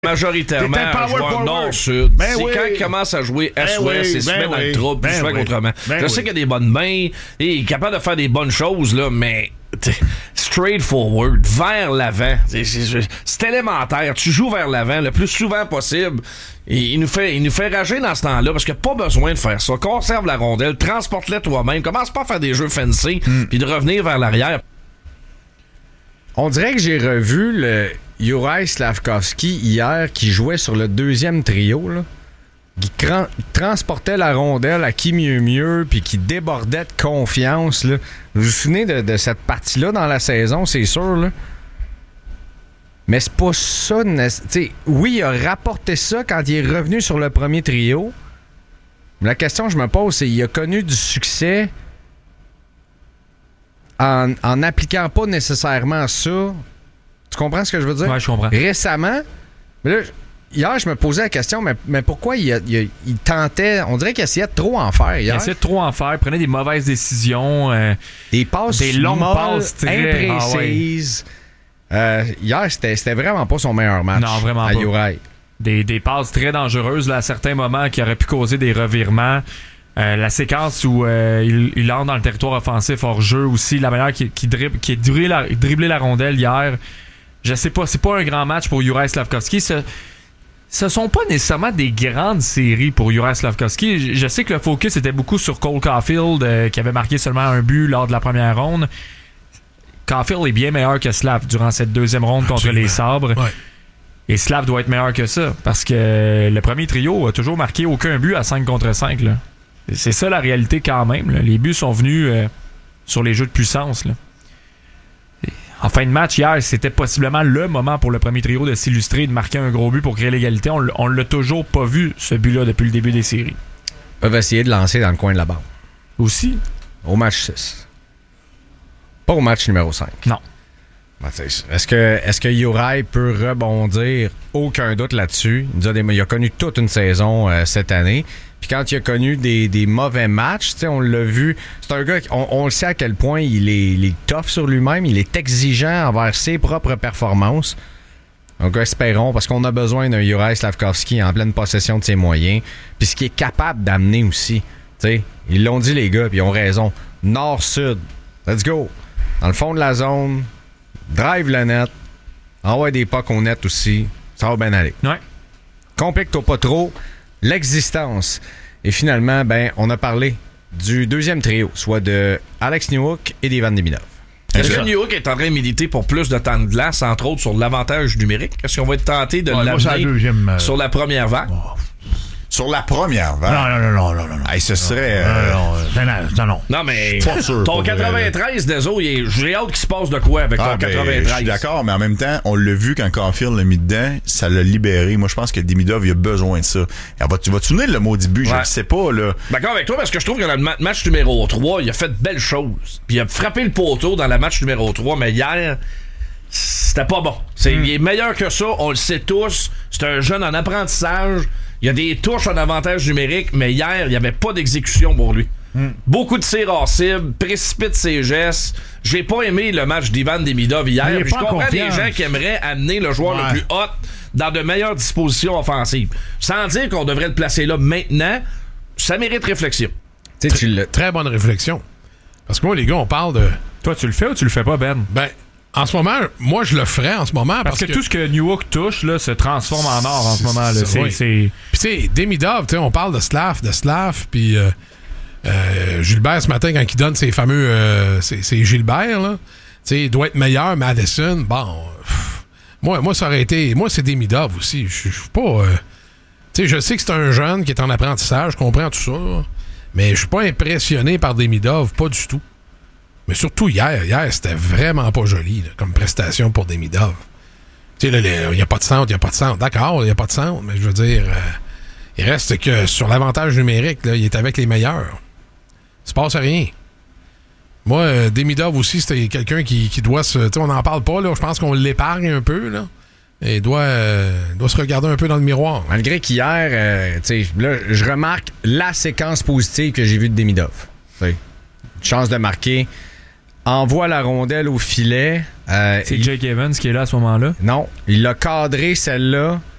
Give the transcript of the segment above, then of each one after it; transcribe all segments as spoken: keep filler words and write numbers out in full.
Majoritairement à joueur nord-sud. Ben c'est oui. Quand il commence à jouer est-ouest, ben c'est oui. se ben mettre oui. dans le trouble, ben plus oui. autrement. Ben Je oui. sais qu'il a des bonnes mains, et il est capable de faire des bonnes choses, là, mais straightforward, vers l'avant. C'est, c'est, c'est élémentaire. Tu joues vers l'avant le plus souvent possible. Et il nous fait, il nous fait rager dans ce temps-là parce qu'il n'y a pas besoin de faire ça. Conserve la rondelle, transporte-la toi-même. Commence pas à faire des jeux fancy mm. puis de revenir vers l'arrière. On dirait que j'ai revu le Juraj Slafkovský hier qui jouait sur le deuxième trio, là, qui cran- transportait la rondelle à qui mieux mieux puis qui débordait de confiance. Là. Vous vous souvenez de, de cette partie-là dans la saison, c'est sûr, là? Mais c'est pas ça. T'sais, oui, il a rapporté ça quand il est revenu sur le premier trio. Mais la question que je me pose, c'est il a connu du succès en, en appliquant pas nécessairement ça. Tu comprends ce que je veux dire? Oui, je comprends. Récemment, mais là, hier, je me posais la question, mais, mais pourquoi il, a, il, il tentait... On dirait qu'il essayait de trop en faire hier. Il essayait de trop en faire, il prenait des mauvaises décisions. Euh, des passes des longues passes très imprécises. Ah, ouais. Euh, hier, c'était, c'était vraiment pas son meilleur match. Non, vraiment à pas. Juraj. Des, des passes très dangereuses là, à certains moments qui auraient pu causer des revirements. Euh, la séquence où euh, il, il entre dans le territoire offensif hors jeu aussi, la manière qui, qui, dribble, qui est driblé la, driblé la rondelle hier. Je sais pas, c'est pas un grand match pour Juraj Slafkovský. Ce, ce sont pas nécessairement des grandes séries pour Juraj Slafkovský. Je, je sais que le focus était beaucoup sur Cole Caulfield euh, qui avait marqué seulement un but lors de la première ronde. Caulfield est bien meilleur que Slav durant cette deuxième ronde contre Absolument. les Sabres. Ouais. Et Slav doit être meilleur que ça parce que le premier trio a toujours marqué aucun but à cinq contre cinq. Là. C'est ça la réalité quand même. Là. Les buts sont venus euh, sur les jeux de puissance. Là. En fin de match, hier, c'était possiblement le moment pour le premier trio de s'illustrer et de marquer un gros but pour créer l'égalité. On, on l'a toujours pas vu, ce but-là, depuis le début des séries. Ils peuvent essayer de lancer dans le coin de la barre. Aussi. Au match six. Pas au match numéro cinq. Non. Est-ce que, est-ce que Juraj peut rebondir? Aucun doute là-dessus. Il a, des, il a connu toute une saison euh, cette année. Puis quand il a connu des, des mauvais matchs, on l'a vu. C'est un gars, on, on le sait à quel point il est, il est tough sur lui-même. Il est exigeant envers ses propres performances. Donc espérons, parce qu'on a besoin d'un Juraj Slafkovský en pleine possession de ses moyens. Puis ce qu'il est capable d'amener aussi. T'sais, ils l'ont dit les gars, puis ils ont raison. Nord-sud. Let's go. Dans le fond de la zone, drive le net, envoie des pucks au net aussi, ça va bien aller. Ouais. Complique-toi pas trop l'existence. Et finalement, ben, on a parlé du deuxième trio, soit de Alex Newhook et d'Ivan Demidov. Est-ce que Newhook est en train de militer pour plus de temps de glace, entre autres sur l'avantage numérique? Est-ce qu'on va être tenté de ouais, l'amener moi, deuxième, euh... sur la première vague? Oh. Sur la première vague? Non, non, non, non, non, non. Hey, ce serait... Non, euh... non, non, non, non. Non, mais pas sûr, ton quatre-vingt-treize, désolé, j'ai hâte qu'il se passe de quoi avec ah, ton ben, quatre-vingt-treize. Je suis d'accord, mais en même temps, on l'a vu quand Caulfield l'a mis dedans, ça l'a libéré. Moi, je pense que Demidov, il a besoin de ça. Alors, tu vas te souvenir le mot début, ouais. Je ne sais pas, là. D'accord avec toi, parce que je trouve que dans le match numéro trois, il a fait de belles choses. Puis il a frappé le poteau dans le match numéro trois, mais hier... C'était pas bon. C'est, mm. Il est meilleur que ça, on le sait tous. C'est un jeune en apprentissage. Il y a des touches en avantage numérique, mais hier, il n'y avait pas d'exécution pour lui. Mm. Beaucoup de tirs hors cible, précipite ses gestes. J'ai pas aimé le match d'Ivan Demidov hier. Je comprends des gens qui aimeraient amener le joueur ouais. le plus hot dans de meilleures dispositions offensives. Sans dire qu'on devrait le placer là maintenant, ça mérite réflexion. Très, tu l'as... très bonne réflexion. Parce que moi, les gars, on parle de... Toi, tu le fais ou tu le fais pas, Ben? Ben... En ce moment, moi, je le ferais en ce moment. Parce, parce que, que tout ce que Newhook touche là, se transforme en or en ce moment. Là. C'est, c'est, oui. c'est... Puis, tu sais, Demidov, on parle de Slav, de Slav, puis euh, euh, Gilbert, ce matin, quand il donne ses fameux. Euh, c'est, c'est Gilbert, là. Tu sais, il doit être meilleur, Madison. Bon. Pff, moi, moi, ça aurait été. Moi, c'est Demidov aussi. Je suis pas. Euh, tu sais, je sais que c'est un jeune qui est en apprentissage, je comprends tout ça. Mais je suis pas impressionné par Demidov, pas du tout. Mais surtout hier, hier, c'était vraiment pas joli là, comme prestation pour Demidov. Tu sais, là, il n'y a pas de centre, il n'y a pas de centre. D'accord, il n'y a pas de centre, mais je veux dire, euh, il reste que sur l'avantage numérique, là, il est avec les meilleurs. Il se passe rien. Moi, euh, Demidov aussi, c'était quelqu'un qui, qui doit se... Tu sais, on n'en parle pas, là. Je pense qu'on l'épargne un peu, là. Et il doit, euh, doit se regarder un peu dans le miroir. Malgré qu'hier, euh, tu sais, là, je remarque la séquence positive que j'ai vue de Demidov. Tu sais, une chance de marquer... Envoie la rondelle au filet. Euh, c'est il... Jake Evans qui est là à ce moment-là? Non. Il a cadré celle-là.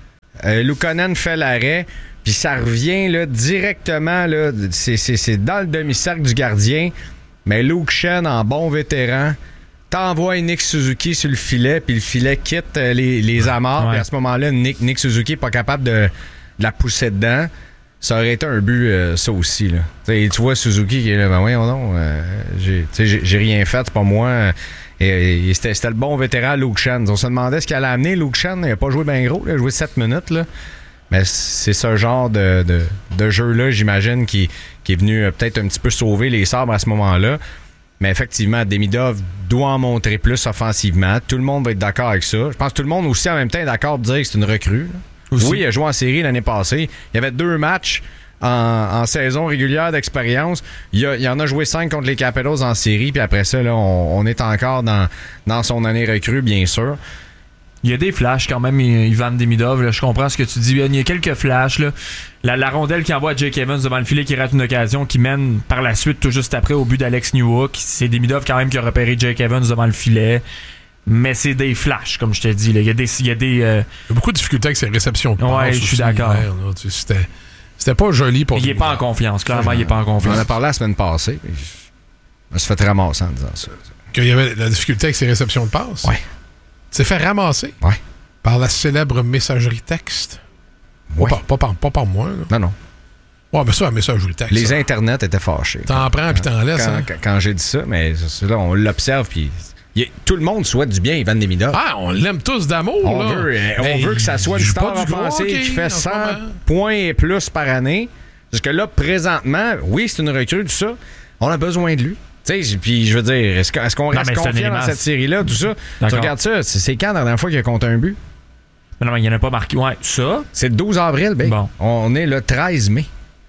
Euh, Luukkonen fait l'arrêt, puis ça revient là, directement, là, c'est, c'est, c'est dans le demi-cercle du gardien, mais Luke Schenn, en bon vétéran, t'envoies Nick Suzuki sur le filet, puis le filet quitte les, les amarres, puis à ce moment-là, Nick, Nick Suzuki n'est pas capable de, de la pousser dedans. Ça aurait été un but, euh, ça aussi. Là. Tu vois Suzuki qui est là, ben voyons non, euh, j'ai, j'ai, j'ai rien fait, c'est pas moi. Et, et c'était, c'était le bon vétéran Luke Schenn. On se demandait ce qu'il allait amener. Luke Schenn, il n'a pas joué bien gros, il a joué sept minutes. Là. Mais c'est ce genre de, de, de jeu-là, j'imagine, qui, qui est venu euh, peut-être un petit peu sauver les Sabres à ce moment-là. Mais effectivement, Demidov doit en montrer plus offensivement. Tout le monde va être d'accord avec ça. Je pense que tout le monde aussi en même temps est d'accord de dire que c'est une recrue. Là. Oui, il a joué en série l'année passée. Il y avait deux matchs en, en saison régulière d'expérience. Il, a, il en a joué cinq contre les Capitals en série. Puis après ça, là, on, on est encore dans, dans son année recrue, bien sûr. Il y a des flashs quand même, Ivan Demidov. Là, je comprends ce que tu dis. Il y a quelques flashs. Là. La, la rondelle qui envoie Jake Evans devant le filet qui rate une occasion, qui mène par la suite tout juste après au but d'Alex Newhook. C'est Demidov quand même qui a repéré Jake Evans devant le filet. Mais c'est des flashs, comme je te dis. Là. Il y a des... Il y a, des euh... il y a beaucoup de difficultés avec ses réceptions de passes. Ouais, je suis d'accord. Hier, là, tu sais, c'était, c'était pas joli pour lui. Il est pas en confiance. Clairement, il est pas en confiance. On en a parlé la semaine passée. Je me suis fait ramasser en disant ça. Qu'il y avait la difficulté avec ses réceptions de passes? Oui. Tu t'es fait ramasser? Oui. Par la célèbre messagerie texte? Oui. Pas, pas, pas, pas par moi. Là. Non, non. Ouais, mais ça, la messagerie texte. Les ça. internets étaient fâchés. T'en prends puis t'en laisses. Quand, hein? quand, quand j'ai dit ça, mais c'est là, on l'observe puis... Il, tout le monde souhaite du bien, Ivan Demidov. Ah, on l'aime tous d'amour. On, là. veut, on mais veut que ça soit une star offensive qui fait cent points et plus par année. Parce que là, présentement, oui, c'est une recrue, tout ça. On a besoin de lui. Tu sais, puis je veux dire, est-ce, que, est-ce qu'on non, reste confiant dans cette série-là, tout ça? D'accord. Tu regardes ça, c'est, c'est quand la dernière fois qu'il a compté un but? Mais non, mais il n'y en a pas marqué. Ouais, ça? C'est le douze avril, ben. Bon. On est le treize mai.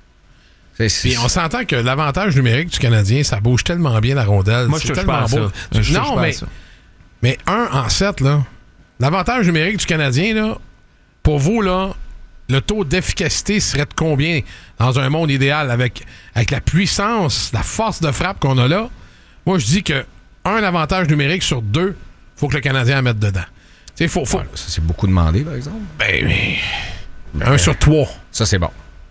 C'est, c'est... Puis on s'entend que l'avantage numérique du Canadien, ça bouge tellement bien la rondelle. Moi, c'est je tellement beau. Je je non, mais, ça. mais un en sept, là, l'avantage numérique du Canadien, là, pour vous, là, le taux d'efficacité serait de combien dans un monde idéal avec, avec la puissance, la force de frappe qu'on a là? Moi, je dis que un avantage numérique sur deux, il faut que le Canadien en mette dedans. T'sais, faut, faut... Ouais, ça, c'est beaucoup demandé, par exemple. Ben, mais... ben un sur trois. Ça, c'est bon.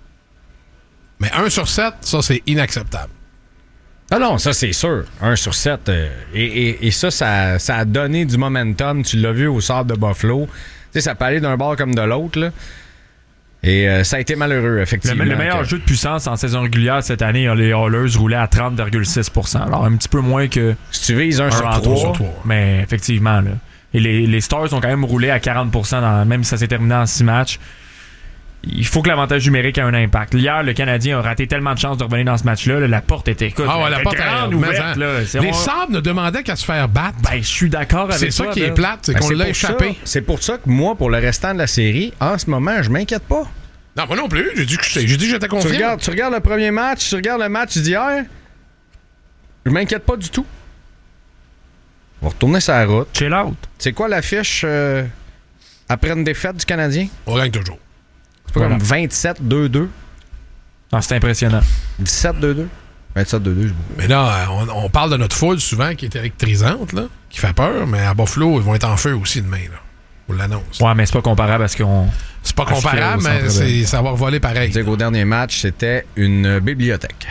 Mais un sur sept, ça, c'est inacceptable. Ah non, ça, c'est sûr. un sur sept. Euh, et, et, et ça, ça, ça a donné du momentum. Tu l'as vu au Sabre de Buffalo. Tu sais, ça peut aller d'un bord comme de l'autre, là. Et euh, ça a été malheureux, effectivement. Le, le meilleur que... jeu de puissance en saison régulière cette année, les Oilers roulaient à trente virgule six pour cent. Alors, un petit peu moins que... Si tu vises un, un sur trois. Mais effectivement, là. Et les, les Stars ont quand même roulé à quarante pour cent, dans, même si ça s'est terminé en six matchs. Il faut que l'avantage numérique ait un impact. Hier, le Canadien a raté tellement de chances de revenir dans ce match-là. Là, la porte était écoute, ah ouais, la porte grande est ouverte. Là. Les on... Sabres ne demandaient qu'à se faire battre. Ben, je suis d'accord avec ça. C'est ça qui là. est plate, c'est ben, qu'on c'est l'a échappé. Ça, c'est pour ça que moi, pour le restant de la série, en ce moment, je m'inquiète pas. Non, moi non plus. J'ai dit que, j'ai dit que j'étais confiant. Tu regardes, tu regardes le premier match, tu regardes le match d'hier, je m'inquiète pas du tout. On va retourner sur la route. Chill out. C'est quoi l'affiche euh, après une défaite du Canadien? On gagne toujours. C'est pas voilà. Comme vingt-sept deux deux. Ah, c'est impressionnant. dix-sept deux deux. vingt-sept deux deux, c'est beaucoup. Mais là, on, on parle de notre foule souvent qui est électrisante, là, qui fait peur, mais à Buffalo, ils vont être en feu aussi demain, là. On l'annonce. Ouais, mais c'est pas comparable à ce qu'on. C'est pas comparable, mais c'est savoir voler pareil. Tu sais qu'au dernier match, c'était une bibliothèque.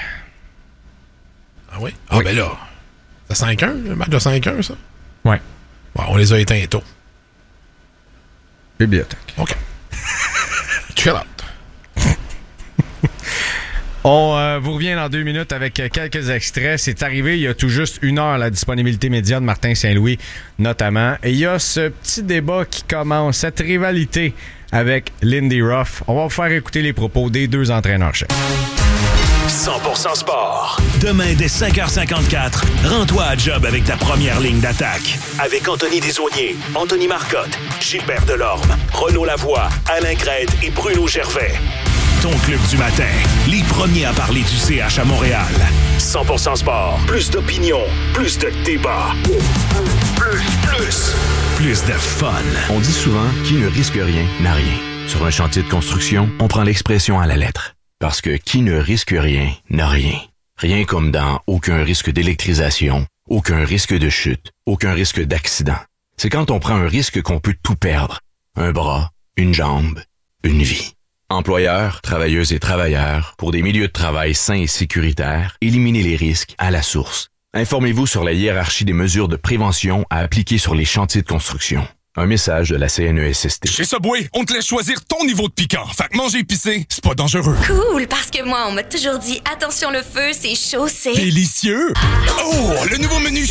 Ah oui? Ah oui. Ben là, c'est cinq un, le match de cinq un, ça? Ouais. Bon, on les a éteints tôt. Bibliothèque. OK. Chill out. On euh, vous revient dans deux minutes avec quelques extraits. C'est arrivé il y a tout juste une heure, la disponibilité média de Martin Saint-Louis, notamment. Et il y a ce petit débat qui commence, cette rivalité avec Lindy Ruff. On va vous faire écouter les propos des deux entraîneurs-chefs. cent pour cent sport. Demain, dès cinq heures cinquante-quatre, rends-toi à job avec ta première ligne d'attaque. Avec Anthony Desaulniers, Anthony Marcotte, Gilbert Delorme, Renaud Lavoie, Alain Crête et Bruno Gervais. Ton club du matin, les premiers à parler du C H à Montréal. cent pour cent sport. Plus d'opinion, plus de débat. Plus, plus, plus de fun. On dit souvent, qui ne risque rien n'a rien. Sur un chantier de construction, on prend l'expression à la lettre. Parce que qui ne risque rien n'a rien. Rien comme dans aucun risque d'électrisation, aucun risque de chute, aucun risque d'accident. C'est quand on prend un risque qu'on peut tout perdre. Un bras, une jambe, une vie. Employeurs, travailleuses et travailleurs, pour des milieux de travail sains et sécuritaires, éliminez les risques à la source. Informez-vous sur la hiérarchie des mesures de prévention à appliquer sur les chantiers de construction. Un message de la C N E S S T. Chez Subway, on te laisse choisir ton niveau de piquant. Fait que manger épicé, c'est pas dangereux. Cool, parce que moi, on m'a toujours dit, attention le feu, c'est chaud, c'est... Délicieux! Oh, le nouveau menu